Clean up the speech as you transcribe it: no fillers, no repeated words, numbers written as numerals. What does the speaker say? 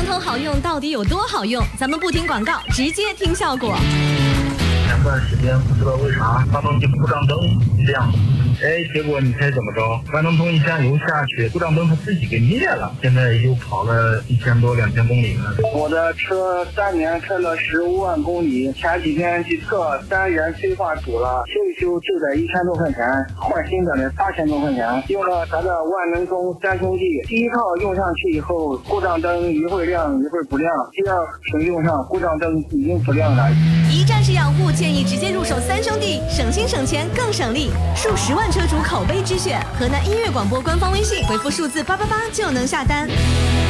头好用到底有多好用？咱们不听广告，直接听效果。 前段时间不知道为啥发动机故障灯亮，结果你猜怎么着？万能通一加油下去，故障灯它自己给灭了。现在又跑了1000多2000公里了。 我的车3年开了15万公里，前几天去测3元催化堵了，修一修就得1000多块钱，换新的得8000多块钱。用了咱的万能通3兄弟，第一套用上去以后，故障灯一会儿亮一会儿不亮，第二瓶用上故障灯已经不亮了。 一站式养护，建议直接入手3兄弟，省心省钱更省力，数10万车主口碑之选。河南音乐广播官方微信回复数字888就能下单。